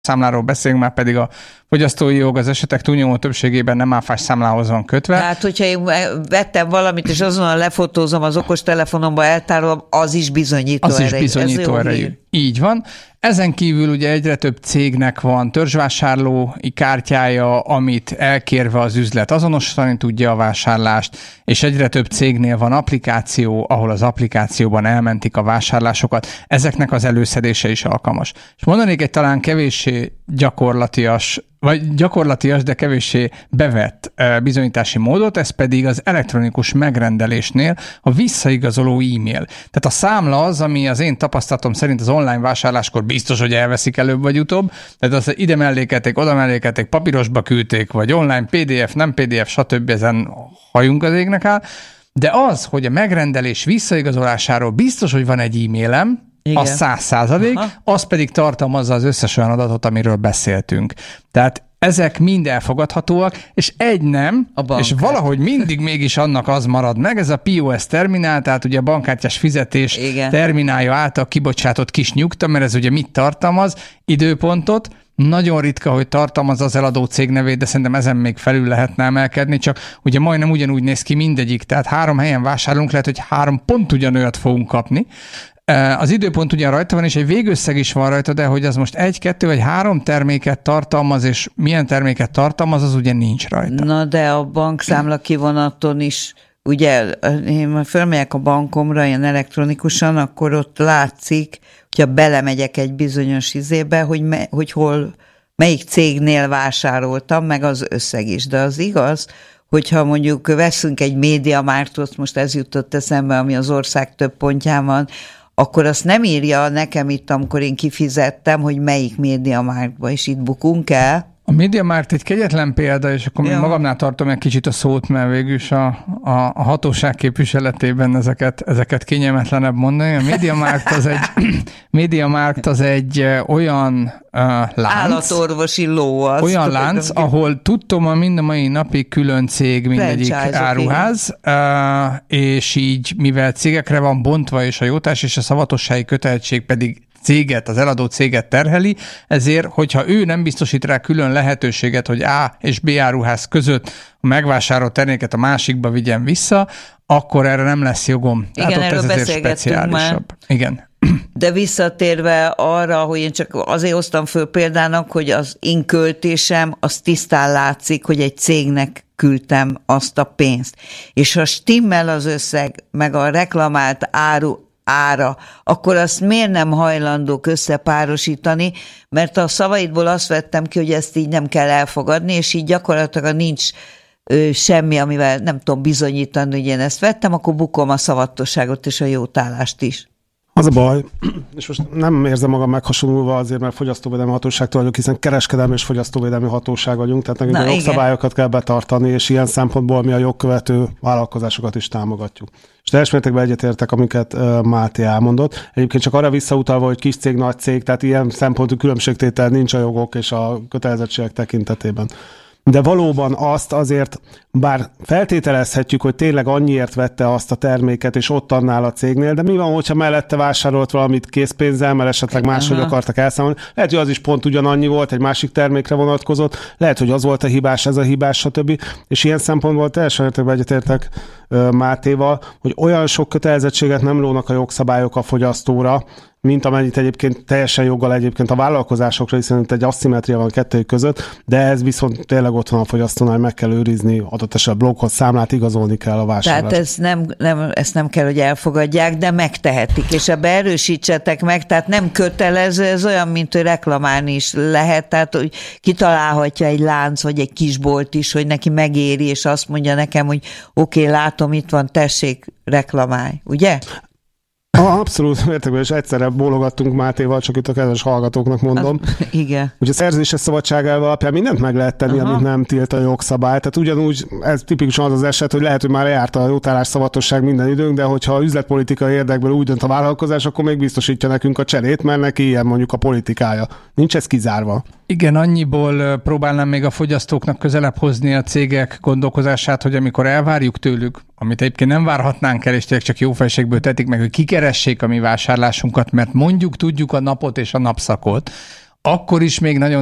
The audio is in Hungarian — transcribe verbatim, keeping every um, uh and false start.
számláról beszélünk, már pedig a fogyasztói jog az esetek túlnyomó többségében nem áfás számlához van kötve. Tehát, hogyha én vettem valamit, és azonnal lefotózom, az okostelefonomba eltárolom, az is bizonyító az erejű. Az is bizonyító erejű. Így van. Ezen kívül ugye egyre több cégnek van törzsvásárlói kártyája, amit elkérve az üzlet azonosítani tudja a vásárlást, és egyre több cégnél van applikáció, ahol az applikációban elmentik a vásárlásokat. Ezeknek az előszedése is alkalmas. És mondanék egy talán kevéssé gyakorlatias, vagy gyakorlatias, de kevéssé bevett bizonyítási módot, ez pedig az elektronikus megrendelésnél a visszaigazoló e-mail. Tehát a számla az, ami az én tapasztalatom szerint az online vásárláskor biztos, hogy elveszik előbb vagy utóbb, tehát az ide mellékelték, oda mellékelték, papírosba küldték, vagy online pé dé ef, nem pé dé ef, stb. Ezen hajunk az égnek áll. De az, hogy a megrendelés visszaigazolásáról biztos, hogy van egy e-mailem, igen. Az száz százalék, az pedig tartalmazza az összes olyan adatot, amiről beszéltünk. Tehát ezek mind elfogadhatóak, és egy nem, és valahogy mindig mégis annak az marad meg, ez a pé o es terminál, tehát ugye a bankkártyás fizetés igen. terminálja által kibocsátott kis nyugta, mert ez ugye mit tartalmaz? Időpontot, nagyon ritka, hogy tartalmaz az eladó cég nevét, de szerintem ezen még felül lehetne emelkedni, csak ugye majdnem ugyanúgy néz ki mindegyik, tehát három helyen vásárolunk, lehet, hogy három pont ugyanolyat fogunk kapni. Az időpont ugyan rajta van, és egy végösszeg is van rajta, de hogy az most egy, kettő vagy három terméket tartalmaz, és milyen terméket tartalmaz, az ugye nincs rajta. Na, de a bankszámla kivonaton is, ugye, én fölmegyek a bankomra ilyen elektronikusan, akkor ott látszik, hogyha belemegyek egy bizonyos izébe, hogy, me, hogy hol, melyik cégnél vásároltam, meg az összeg is. De az igaz, hogyha mondjuk veszünk egy MediaMarktot, most ez jutott eszembe, ami az ország több pontján van, akkor azt nem írja nekem itt, amikor én kifizettem, hogy melyik MediaMarktba, és itt bukunk el. A MediaMarkt egy kegyetlen példa, és akkor ja. magamnál tartom egy kicsit a szót, mert végül is a, a, a hatóság képviseletében ezeket, ezeket kényelmetlenebb mondani. A MediaMarkt az egy, MediaMarkt az egy olyan uh, lánc. Állatorvosi ló az. Olyan lánc, ahol tudtom, a mind a mai napig külön cég, mindegyik áruház, uh, és így, mivel cégekre van bontva, és a jótárs és a szavatossági kötelezettség pedig céget, az eladó céget terheli, ezért, hogyha ő nem biztosít rá külön lehetőséget, hogy A és B áruház között a megvásárolt terméket a másikba vigyen vissza, akkor erre nem lesz jogom. Igen, hát erről beszélgettünk már. Igen. De visszatérve arra, hogy én csak azért hoztam föl példának, hogy az én költésem, az tisztán látszik, hogy egy cégnek küldtem azt a pénzt. És ha stimmel az összeg, meg a reklamált áru ára, akkor azt miért nem hajlandók összepárosítani, mert a szavaidból azt vettem ki, hogy ezt így nem kell elfogadni, és így gyakorlatilag nincs ö, semmi, amivel nem tudom bizonyítani, hogy én ezt vettem, akkor bukom a szavatosságot és a jótállást is. Az a baj, és most nem érzem magam meghasonulva azért, mert fogyasztóvédelmi hatóságtól vagyok, hiszen kereskedelmi és fogyasztóvédelmi hatóság vagyunk, tehát nekünk Na, a jogszabályokat kell betartani, és ilyen szempontból mi a jogkövető vállalkozásokat is támogatjuk. És teljes mértékben egyetértek, amiket uh, Máté elmondott. Egyébként csak arra visszautalva, hogy kis cég, nagy cég, tehát ilyen szempontú különbségtétel nincs a jogok és a kötelezettségek tekintetében. De valóban azt azért, bár feltételezhetjük, hogy tényleg annyiért vette azt a terméket, és ott annál a cégnél, de mi van, hogyha mellette vásárolt valamit készpénzzel, mert esetleg máshogy Aha. akartak elszámolni. Lehet, hogy az is pont ugyanannyi volt, egy másik termékre vonatkozott, lehet, hogy az volt a hibás, ez a hibás, stb. És ilyen szempontból teljesen értekben egyetértek Mátéval, hogy olyan sok kötelezettséget nem lónak a jogszabályok a fogyasztóra, mint amennyit egyébként teljesen joggal egyébként a vállalkozásokra, hiszen itt egy asszimetria van kettő között, de ez viszont tényleg ott van a fogyasztónál, meg kell őrizni, adott esetben blokkot, számlát, igazolni kell a vásárlást. Tehát ez nem, nem, ezt nem kell, hogy elfogadják, de megtehetik, és ebbe erősítsetek meg, tehát nem kötelező, ez olyan, mint hogy reklamálni is lehet, tehát hogy kitalálhatja egy lánc, vagy egy kisbolt is, hogy neki megéri, és azt mondja nekem, hogy oké, okay, látom, itt van, tessék, reklamálj, ugye? Ah, abszolút mértékben, és egyszerre bólogattunk Mátéval, csak itt a kedves hallgatóknak mondom. Az, igen. Ugye a szerződéses szabadságelve alapján mindent meg lehet tenni, Aha. amit nem tilt a jogszabály. Tehát ugyanúgy ez tipikusan az az eset, hogy lehet, hogy már járt a jótállás szavatosság minden időnk, de hogyha üzletpolitikai érdekből úgy dönt a vállalkozás, akkor még biztosítja nekünk a cserét, mert neki ilyen mondjuk a politikája. Nincs ez kizárva. Igen, annyiból próbálnám még a fogyasztóknak közelebb hozni a cégek gondolkozását, hogy amikor elvárjuk tőlük, amit egyébként nem várhatnánk el, és tényleg csak jó fejségből tetik meg, hogy kikeressék a mi vásárlásunkat, mert mondjuk tudjuk a napot és a napszakot, akkor is még nagyon